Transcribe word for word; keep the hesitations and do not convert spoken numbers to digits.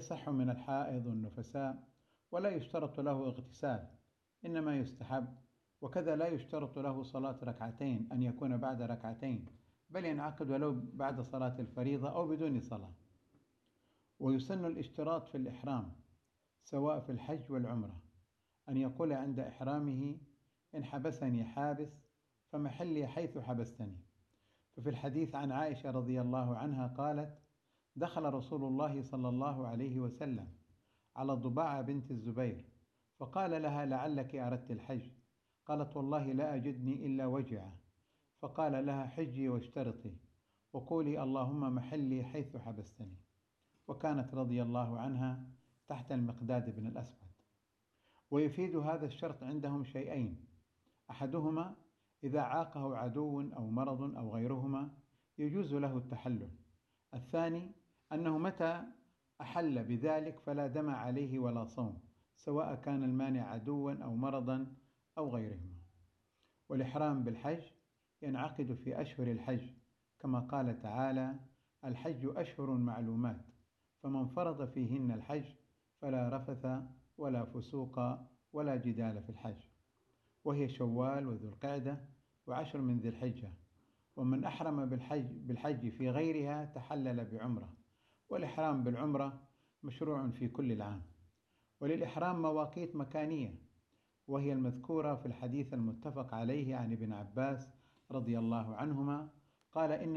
يصح من الحائض والنفساء، ولا يشترط له اغتسال، إنما يستحب. وكذا لا يشترط له صلاة ركعتين أن يكون بعد ركعتين، بل ينعقد ولو بعد صلاة الفريضة أو بدون صلاة. ويسن الاشتراط في الإحرام سواء في الحج والعمرة أن يقول عند إحرامه: إن حبسني حابس فمحلي حيث حبستني. ففي الحديث عن عائشة رضي الله عنها قالت: دخل رسول الله صلى الله عليه وسلم على ضباعة بنت الزبير فقال لها: لعلك أردت الحج؟ قالت: والله لا أجدني إلا وجعة. فقال لها: حجي واشترطي وقولي اللهم محلي حيث حبستني. وكانت رضي الله عنها تحت المقداد بن الأسود. ويفيد هذا الشرط عندهم شيئين: أحدهما إذا عاقه عدو أو مرض أو غيرهما يجوز له التحلل. الثاني أنه متى أحل بذلك فلا دم عليه ولا صوم، سواء كان المانع عدوا أو مرضا أو غيرهما. والإحرام بالحج ينعقد في أشهر الحج، كما قال تعالى: الحج أشهر معلومات، فمن فرض فيهن الحج فلا رفث ولا فسوق ولا جدال في الحج. وهي شوال وذو القعدة وعشر من ذي الحجة. ومن أحرم بالحج, بالحج في غيرها تحلل بعمرة. والإحرام بالعمرة مشروع في كل العام. وللإحرام مواقيت مكانية، وهي المذكورة في الحديث المتفق عليه عن ابن عباس رضي الله عنهما قال: إن